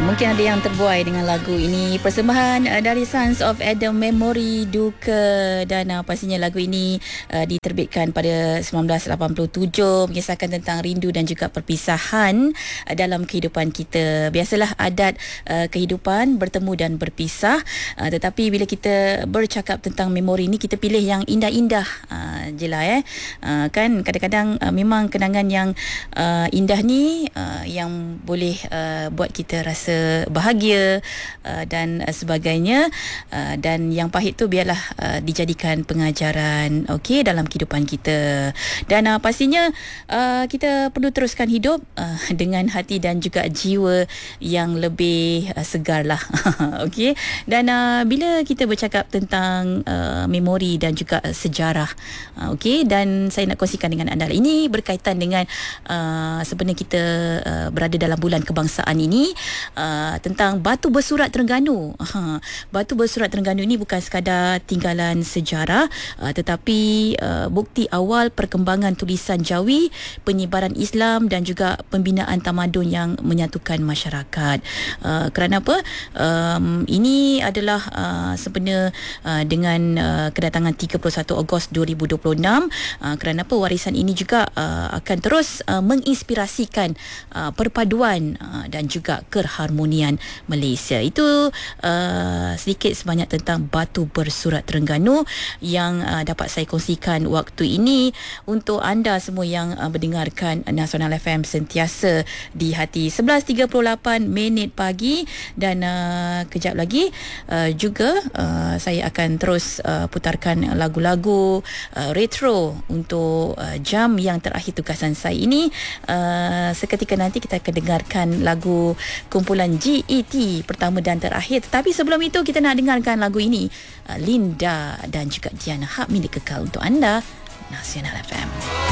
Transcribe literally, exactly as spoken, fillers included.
mungkin ada yang terbuai dengan lagu ini. Persembahan uh, dari Sons of Adam, Memory Duka. Dan uh, pastinya lagu ini uh, diterbitkan pada sembilan belas lapan puluh tujuh, mengisahkan tentang rindu dan juga perpisahan uh, dalam kehidupan kita. Biasalah adat uh, kehidupan bertemu dan berpisah, uh, tetapi bila kita bercakap tentang memori ni, kita pilih yang indah-indah uh, je lah eh. Uh, kan kadang-kadang uh, memang kenangan yang uh, indah ni uh, yang boleh uh, buat kita rasa bahagia uh, dan uh, sebagainya, uh, dan yang pahit tu biarlah uh, dijadikan pengajaran okey dalam kehidupan kita. Dan uh, pastinya uh, kita perlu teruskan hidup uh, dengan hati dan juga jiwa yang lebih uh, segar lah. Okey. Dan uh, bila kita bercakap tentang uh, memori dan juga uh, sejarah, uh, okey, dan saya nak kongsikan dengan anda ini berkaitan dengan uh, sebenarnya kita uh, berada dalam bulan kebangsaan ini, uh, tentang batu bersurat Terengganu. Ha, batu bersurat Terengganu ini bukan sekadar tinggalan sejarah, uh, tetapi uh, bukti awal perkembangan tulisan Jawi, penyebaran Islam dan juga pembinaan tamadun yang menyatukan masyarakat. Uh, kerana apa? Um, ini adalah uh, sebenarnya uh, dengan uh, kedatangan tiga puluh satu Ogos dua ribu dua puluh enam, uh, kerana apa? Warisan ini juga uh, akan terus uh, menginspirasikan uh, perpaduan uh, dan juga keharmonian Malaysia. Itu uh, sedikit sebanyak tentang batu bersurat Terengganu yang uh, dapat saya kongsikan waktu ini untuk anda semua yang uh, mendengarkan Nasional F M sentiasa di hati. Sebelas tiga puluh lapan minit pagi, dan uh, kejap lagi uh, juga uh, saya akan terus uh, putarkan lagu-lagu uh, retro untuk uh, jam yang terakhir tugasan saya ini. Uh, seketika nanti kita akan dengarkan lagu kumpulan G E T pertama dan terakhir. Tetapi sebelum itu kita nak dengarkan lagu ini, uh, Linda dan juga Diana, hak milik kekal untuk anda, Nasional F M.